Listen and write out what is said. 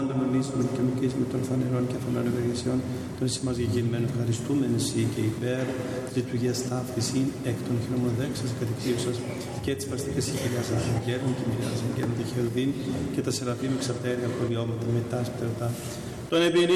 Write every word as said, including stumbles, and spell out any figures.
πάντων ονείσιμων και ονικίσιμων των φανερών και φανερών ευεργεσιών των εις ημάς γεγενμένων ευχαριστούμεν εσύ και υπέρ της λειτουργίας ταύτισή εκ των χειρομών δέξας κατοικίουσας και της παστικής χιλιάς αγγέλων και μοιράς αγγέλων και χερουβίν και τα σεραφείμ εξαπτέρια προβιώματα μετά σπτερωτά. Τον